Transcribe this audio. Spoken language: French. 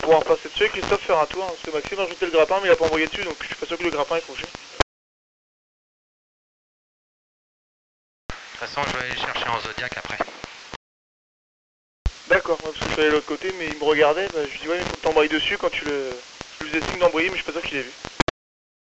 Pour en repasser dessus, Christophe faire un tour, hein, parce que Maxime a rajouté le grappin mais il a pas envoyé dessus, donc je suis pas sûr que le grappin est couché. De toute façon, je vais aller le chercher en Zodiac après. D'accord, ouais, parce que je suis allé de l'autre côté, mais il me regardait, bah, je lui dis ouais mais faut que t'embrayes dessus quand tu le... Je lui faisais signe d'embrayer mais je suis pas sûr qu'il ait vu.